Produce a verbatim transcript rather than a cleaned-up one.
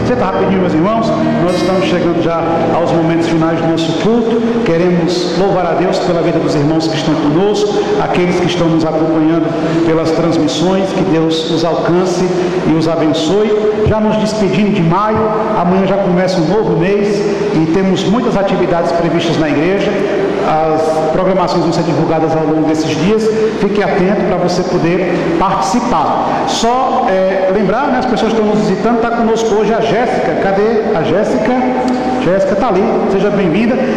Senta rapidinho, meus irmãos, nós estamos chegando já aos momentos finais do nosso culto. Queremos louvar a Deus pela vida dos irmãos que estão conosco, aqueles que estão nos acompanhando pelas transmissões, que Deus os alcance e os abençoe. Já nos despedindo de maio, amanhã já começa um novo mês e temos muitas atividades previstas na igreja. As programações vão ser divulgadas ao longo desses dias. Fique atento para você poder participar. Só é, lembrar, né, as pessoas que estão nos visitando, está conosco hoje a Jéssica. Cadê a Jéssica? Jéssica está ali, seja bem-vinda.